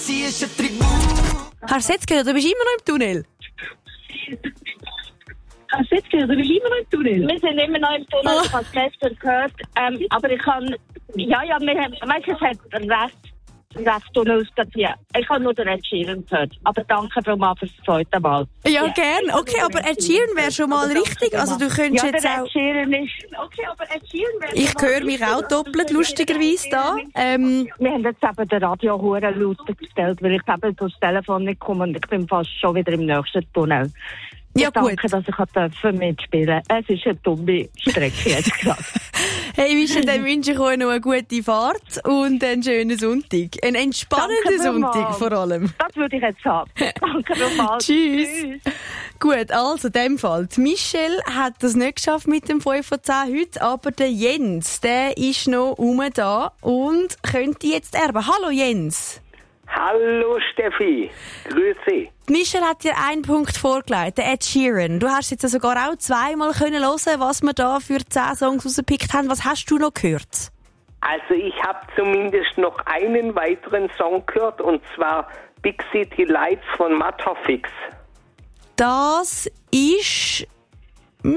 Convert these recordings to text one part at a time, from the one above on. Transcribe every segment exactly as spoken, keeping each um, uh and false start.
sie ist ein Tribut. Hast du es jetzt gehört? Du bist immer noch im Tunnel. Hast du jetzt gehört? Du bist immer noch im Tunnel. Wir sind immer noch im Tunnel, Oh. ich habe es gestern gehört. Ähm, aber ich kann, ja, ja, wir haben, weißt du, es hat recht, recht Tunnel ausgegangen. Ich habe nur den Ed Sheeran gehört. Aber danke vielmals fürs zweite Mal. Ja, Ja. gern. Okay, aber Ed Sheeran wäre schon mal richtig. Also du könntest Ja, jetzt der auch... Ed Sheeran ist, okay, aber Ed Sheeran wäre Ich höre mich auch doppelt, lustigerweise, da. Ähm, Wir haben jetzt eben den Radio hure lauter gestellt, weil ich eben durchs Telefon nicht komme und ich bin fast schon wieder im nächsten Tunnel. Ja, ich danke, gut. dass ich durfte mitspielen. Es ist eine dumme Strecke jetzt gerade. hey, Mischa, dann wünsche ich euch noch eine gute Fahrt und einen schönen Sonntag. Einen entspannenden Danke Sonntag vielmals. vor allem. Das würde ich jetzt haben. Danke vielmals. Tschüss. Gut, also in dem Fall. Die Michelle hat das nicht geschafft mit dem fünf von zehn heute, aber der Jens, der ist noch rum da und könnte jetzt erben. Hallo Jens. Hallo Steffi, grüße. Die Michelle hat dir einen Punkt vorgelegt, der Ed Sheeran. Du hast jetzt sogar auch zweimal können hören, was wir da für zehn Songs rausgepickt haben. Was hast du noch gehört? Also ich habe zumindest noch einen weiteren Song gehört, und zwar Big City Lights von Matterfix. Das ist... Mm,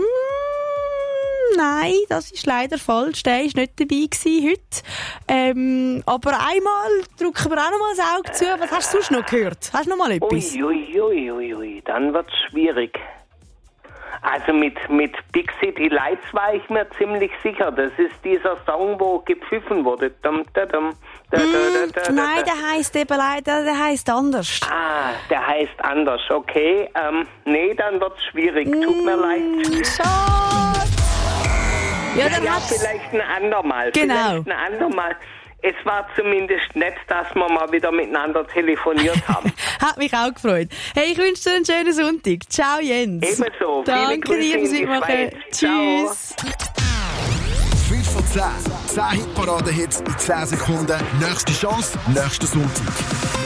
nein, das ist leider falsch. Der war nicht dabei gewesen heute. Ähm, aber einmal drücken wir auch noch mal das Auge zu. Was hast du sonst noch gehört? Hast du noch mal etwas? Uiuiuiui, ui, ui, ui. Dann wird's schwierig. Also mit, mit Big City Lights war ich mir ziemlich sicher. Das ist dieser Song, wo gepfiffen wurde. Dum, da, dum, da, da, da, da, da, Nein, da. der heisst eben leider, der heisst anders. Ah, der heißt anders, okay. Ähm, nee, dann wird's schwierig. Tut mir leid. Schade. Ja, Ja, dann ja, hat's... vielleicht ein andermal. Genau. Vielleicht ein andermal. Es war zumindest nett, dass wir mal wieder miteinander telefoniert haben. Hat mich auch gefreut. Hey, ich wünsche dir einen schönen Sonntag. Ciao, Jens. Ebenso. Viele Danke Grüße dir in fürs die Mitmachen. Schweiz. Ciao. Tschüss. fünf von zehn. zehn Hitparaden-Hits in zehn Sekunden. Nächste Chance, nächsten Sonntag.